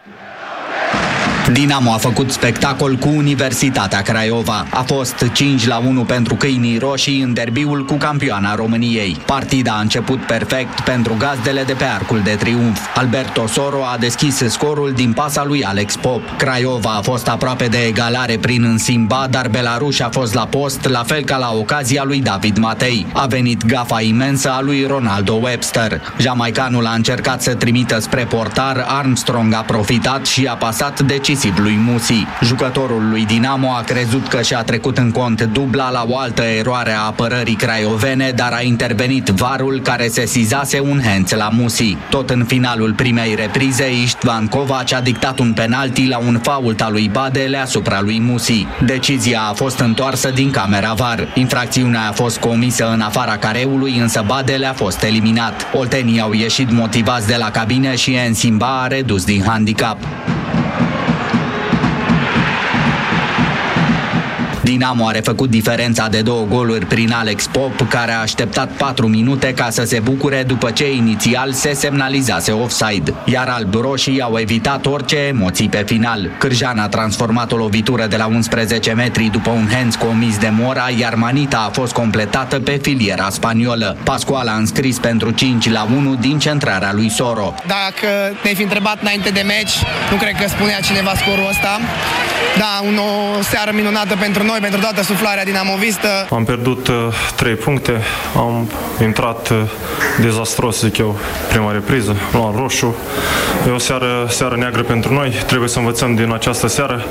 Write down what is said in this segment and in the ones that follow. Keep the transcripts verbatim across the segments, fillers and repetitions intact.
Dinamo a făcut spectacol cu Universitatea Craiova. A fost cinci la unu pentru câinii roșii în derbiul cu campioana României. Partida a început perfect pentru gazdele de pe arcul de triumf. Alberto Soro a deschis scorul din pasa lui Alex Pop. Craiova a fost aproape de egalare prin Însimba, dar Belarus a fost la post, la fel ca la ocazia lui David Matei. A venit gafa imensă a lui Ronaldo Webster. Jamaicanul a încercat să trimită spre portar, Armstrong a profitat și a pasat decisiv lui Musi. Jucătorul lui Dinamo a crezut că și-a trecut în cont dubla la o altă eroare a apărării craiovene, dar a intervenit varul care sesizase un hands la Musi. Tot în finalul primei reprize, Istvan Kovac a dictat un penalti la un fault al lui Badele asupra lui Musi. Decizia a fost întoarsă din camera var. Infracțiunea a fost comisă în afara careului, însă Badele a fost eliminat. Oltenii au ieșit motivați de la cabine și Ensimba a redus din handicap. Dinamo a refăcut diferența de două goluri prin Alex Pop, care a așteptat patru minute ca să se bucure după ce inițial se semnalizase offside, iar albi-roșii au evitat orice emoții pe final. Cârjan a transformat o lovitură de la unsprezece metri după un hands comis de Mora, iar manita a fost completată pe filiera spaniolă. Pascual a înscris pentru cinci la unu din centrarea lui Soro. Dacă ne-ai fi întrebat înainte de meci, nu cred că spunea cineva scorul ăsta. Da, un, o seară minunată pentru noi, pentru toată suflarea dinamovistă. Am pierdut uh, trei puncte, am intrat uh, dezastros, zic eu, prima repriză, luam roșu. E o seară, seară neagră pentru noi, trebuie să învățăm din această seară.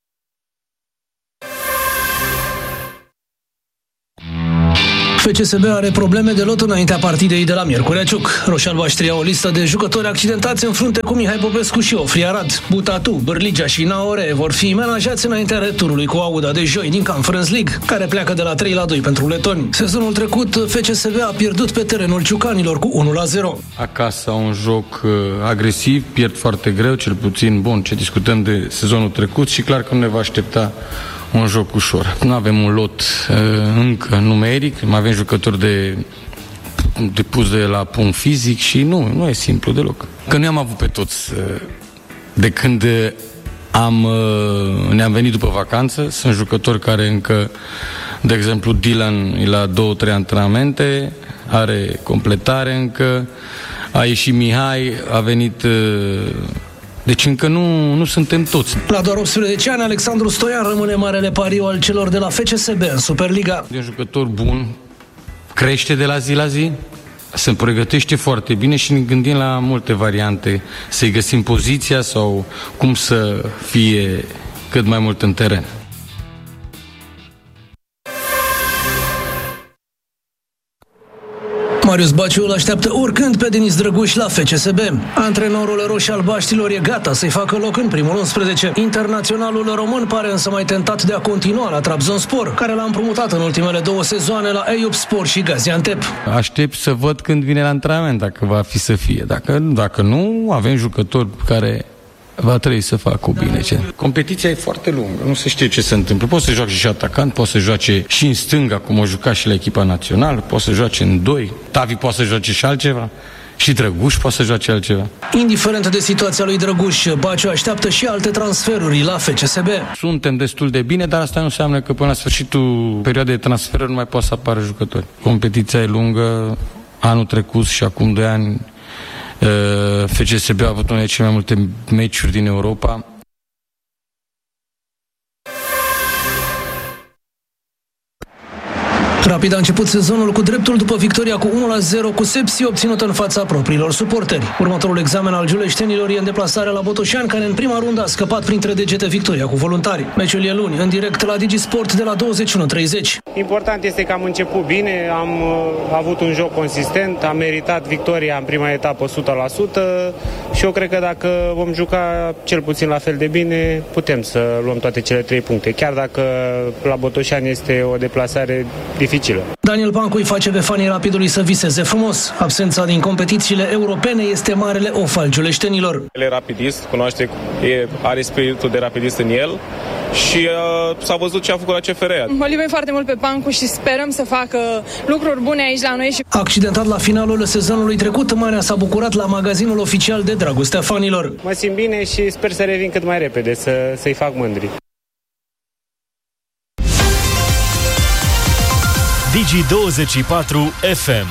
F C S B are probleme de lot înaintea partidei de la Miercurea Ciuc. Roșalbaștrii au o listă de jucători accidentați în frunte cu Mihai Popescu și Ofri Arad. Butatu, Bârligea și Naore vor fi menajați înaintea returului cu Auda de joi din Conference League, care pleacă de la trei la doi pentru letoni. Sezonul trecut, F C S B a pierdut pe terenul ciucanilor cu unu la zero. Acasă au un joc uh, agresiv, pierd foarte greu, cel puțin bun, ce discutăm de sezonul trecut și clar că nu ne va aștepta un joc ușor. Nu avem un lot uh, încă numeric, mai avem jucători de, de pus de la punct fizic și nu, nu e simplu deloc. Că nu am avut pe toți uh, de când am, uh, ne-am venit după vacanță. Sunt jucători care încă, de exemplu, Dylan e la două, trei antrenamente, are completare încă, a ieșit Mihai, a venit... Uh, Deci încă nu, nu suntem toți. La doar optsprezece ani, Alexandru Stoian rămâne marele pariu al celor de la F C S B în Superliga. E un jucător bun, crește de la zi la zi, se pregătește foarte bine și ne gândim la multe variante, să-i găsim poziția sau cum să fie cât mai mult în teren. Marius Baciu îl așteaptă oricând pe Denis Drăguș la F C S B. Antrenorul roșii-albaștilor e gata să-i facă loc în primul unsprezece. Internaționalul român pare însă mai tentat de a continua la Trabzonspor, care l-a împrumutat în ultimele două sezoane la Eyüpspor și Gaziantep. Aștept să văd când vine la antrenament, dacă va fi să fie. Dacă, dacă nu, avem jucători care va trebui să facă bine. Ce? Competiția e foarte lungă, nu se știe ce se întâmplă. Poți să joace și atacant, poți să joace și în stânga, cum o juca și la echipa națională, poți să joace în doi, Tavi poate să joace și altceva, și Drăguș poate să joace altceva. Indiferent de situația lui Drăguș, Baciu așteaptă și alte transferuri la F C S B. Suntem destul de bine, dar asta nu înseamnă că până la sfârșitul perioadei de transferuri nu mai poate să apară jucători. Competiția e lungă, anul trecut și acum doi ani F C S B a avut unele cele mai multe meciuri din Europa. Rapid a început sezonul cu dreptul după victoria cu unu la zero cu Sepsi obținută în fața propriilor suporteri. Următorul examen al giuleștenilor e în deplasare la Botoșani, care în prima rundă a scăpat printre degete victoria cu voluntari. Meciul e luni, în direct la DigiSport de la douăzeci și unu treizeci. Important este că am început bine, am uh, avut un joc consistent, am meritat victoria în prima etapă o sută la sută și eu cred că dacă vom juca cel puțin la fel de bine, putem să luăm toate cele trei puncte. Chiar dacă la Botoșani este o deplasare dificilă, dificilă. Daniel Pancu îi face pe fanii Rapidului să viseze frumos. Absența din competițiile europene este marele of al giuleștenilor. El e rapidist, cunoaște, e, are spiritul de rapidist în el și uh, s-a văzut ce a făcut la C F R. Îl iubim foarte mult pe Pancu și sperăm să facă lucruri bune aici la noi. Și... Accidentat la finalul sezonului trecut, Marea s-a bucurat la magazinul oficial de dragostea fanilor. Mă simt bine și sper să revin cât mai repede, să, să-i fac mândri. Digi douăzeci și patru F M.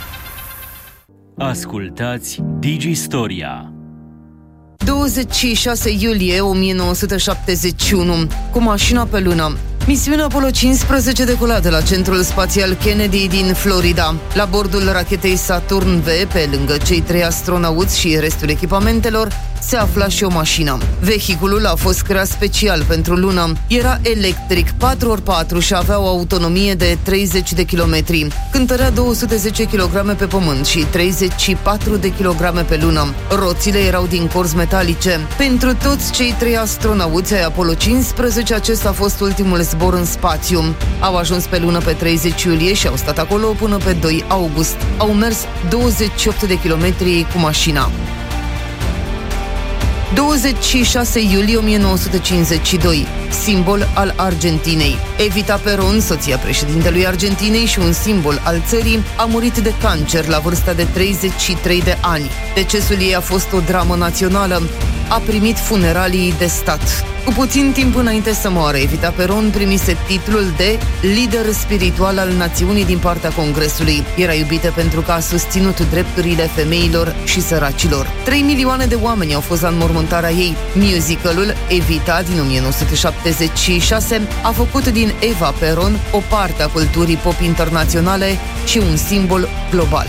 Ascultați Digi Storia. douăzeci și șase iulie o mie nouă sute șaptezeci și unu. Cu mașina pe lună. Misiunea Apollo cincisprezece decola de la Centrul Spațial Kennedy din Florida. La bordul rachetei Saturn V, pe lângă cei trei astronauți și restul echipamentelor, se afla și o mașină. Vehiculul a fost creat special pentru lună. Era electric, patru ori patru și avea o autonomie de treizeci de kilometri. Cântărea două sute zece kilograme pe pământ și treizeci și patru de kilograme pe lună. Roțile erau din corzi metalice. Pentru toți cei trei astronauți ai Apollo cincisprezece, acesta a fost ultimul zbor în spațiu. Au ajuns pe lună pe treizeci iulie și au stat acolo până pe doi august. Au mers douăzeci și opt de kilometri cu mașina. douăzeci și șase iulie o mie nouă sute cincizeci și doi. Simbol al Argentinei. Evita Perón, soția președintelui Argentinei și un simbol al țării, a murit de cancer la vârsta de treizeci și trei de ani. Decesul ei a fost o dramă națională. A primit funeralii de stat. Cu puțin timp înainte să moară, Evita Perón primise titlul de lider spiritual al națiunii din partea Congresului. Era iubită pentru că a susținut drepturile femeilor și săracilor. Trei milioane de oameni au fost la înmormântarea ei. Musicalul Evita din o mie nouă sute șaptezeci și șase a făcut din Eva Perón o parte a culturii pop internaționale și un simbol global.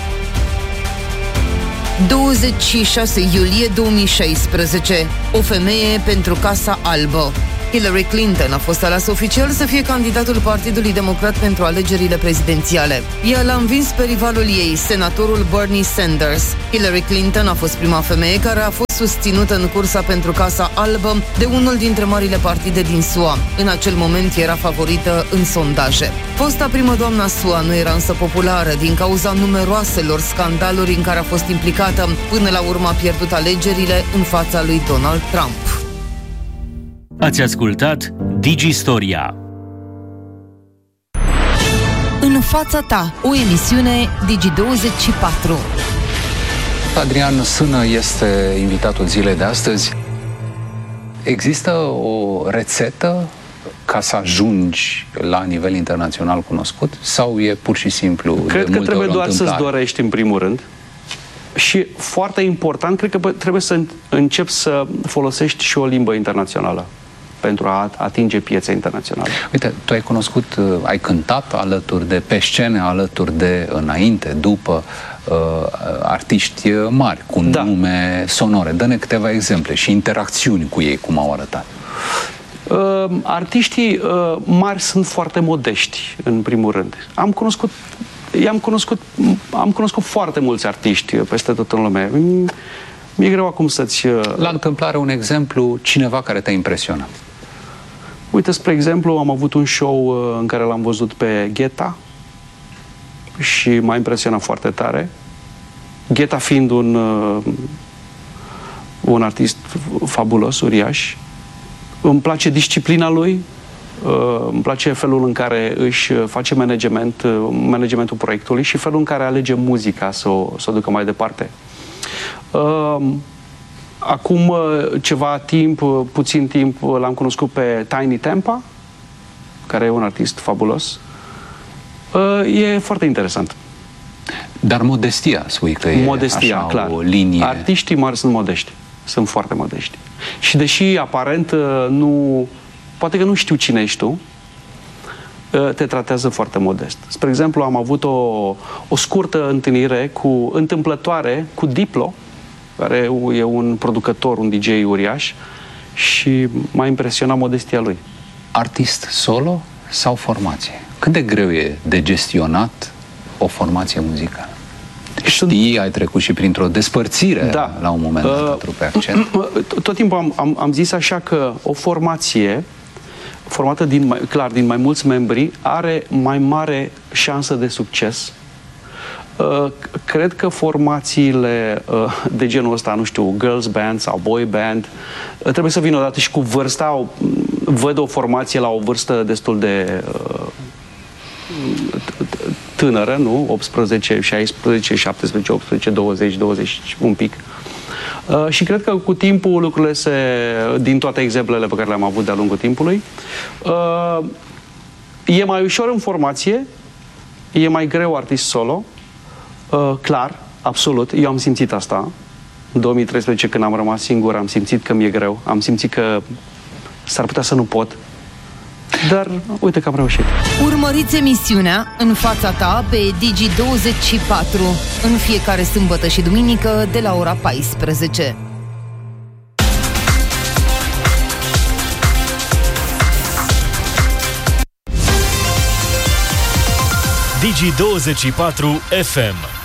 douăzeci și șase iulie două mii șaisprezece. O femeie pentru Casa Albă. Hillary Clinton a fost aleasă oficial să fie candidatul Partidului Democrat pentru alegerile prezidențiale. Ea l-a învins pe rivalul ei, senatorul Bernie Sanders. Hillary Clinton a fost prima femeie care a fost susținută în cursa pentru Casa Albă de unul dintre marile partide din S U A. În acel moment era favorită în sondaje. Fosta primă doamna S U A nu era însă populară din cauza numeroaselor scandaluri în care a fost implicată. Până la urmă a pierdut alegerile în fața lui Donald Trump. Ați ascultat Digi Storia. În fața ta, o emisiune Digi douăzeci și patru. Adrian Sână este invitatul zilei de astăzi. Există o rețetă ca să ajungi la nivel internațional cunoscut sau e pur și simplu Cred că trebuie doar să-ți dorești în primul rând. Și foarte important, cred că trebuie să începi să folosești și o limbă internațională pentru a atinge piețe internaționale. Uite, tu ai cunoscut, ai cântat alături de, pe scene, alături de, înainte, după uh, artiști mari, cu da. nume sonore. Dă-ne câteva exemple și interacțiuni cu ei, cum au arătat. Uh, artiștii uh, mari sunt foarte modești, în primul rând. Am cunoscut I-am cunoscut, am cunoscut foarte mulți artiști peste tot în lume. Mi-e greu acum să-ți... La întâmplare, un exemplu, cineva care te-a impresionat. Uite, spre exemplu, am avut un show în care l-am văzut pe Gheta și m-a impresionat foarte tare. Gheta fiind un, un artist fabulos, uriaș. Îmi place disciplina lui. Uh, îmi place felul în care își face management, uh, managementul proiectului și felul în care alege muzica să o, să o ducă mai departe. Uh, acum uh, ceva timp, uh, puțin timp, uh, l-am cunoscut pe Tiny Tampa, care e un artist fabulos. Uh, e foarte interesant. Dar modestia, spui că e modestia, așa clar. O linie... Artiștii mari sunt modești. Sunt foarte modești. Și deși aparent uh, nu... Poate că nu știu cine ești tu, te tratează foarte modest. Spre exemplu, am avut o, o scurtă întâlnire cu, întâmplătoare cu Diplo, care e un producător, un D J uriaș, și m-a impresionat modestia lui. Artist solo sau formație? Cât de greu e de gestionat o formație muzicală? Știi, ai trecut și printr-o despărțire da. la un moment dat, uh, trupe Accent. Tot timpul am, am, am zis așa că o formație formată din mai, clar din mai mulți membri, are mai mare șansă de succes. Uh, cred că formațiile uh, de genul ăsta, nu știu, girls band sau boy band, uh, trebuie să vină odată și cu vârsta. Văd o formație la o vârstă destul de uh, tânără, nu? optsprezece, șaisprezece, șaptesprezece, optsprezece, douăzeci, douăzeci, un pic. Uh, și cred că cu timpul lucrurile se, din toate exemplele pe care le-am avut de-a lungul timpului, uh, e mai ușor în formație, e mai greu artist solo, uh, clar, absolut, eu am simțit asta. În două mii treisprezece, când am rămas singur, am simțit că mi-e greu, am simțit că s-ar putea să nu pot, dar uite că am reușit. Urmăriți emisiunea În fața ta pe Digi douăzeci și patru în fiecare sâmbătă și duminică de la ora paisprezece. Digi douăzeci și patru F M.